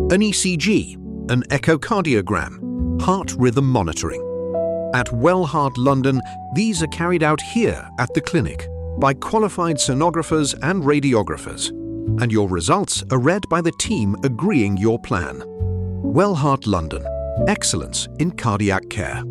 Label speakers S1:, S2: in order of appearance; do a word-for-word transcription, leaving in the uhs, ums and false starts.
S1: an E C G, an echocardiogram, heart rhythm monitoring. At Wellheart London, these are carried out here at the clinic by qualified sonographers and radiographers, and your results are read by the team agreeing your plan. Wellheart London, excellence in cardiac care.